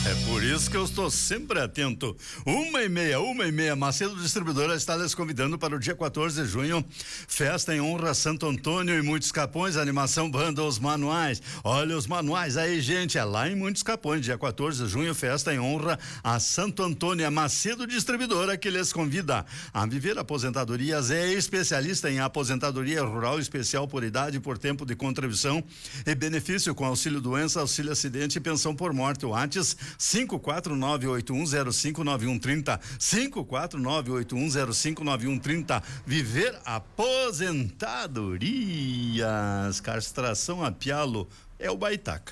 É por isso que eu estou sempre atento. 1h30. Macedo Distribuidora está lhes convidando para o dia 14 de junho. Festa em honra a Santo Antônio e Muitos Capões, animação banda Os Manuais. Olha os manuais aí, gente, é lá em Muitos Capões, dia 14 de junho, festa em honra a Santo Antônio. A Macedo Distribuidora que lhes convida a viver aposentadorias. É especialista em aposentadoria rural especial por idade e por tempo de contribuição e benefício com auxílio doença, auxílio acidente e pensão por morte. O ANTES 54981059130, 54981059130. Viver aposentadorias, castração a pialo é o Baitaca.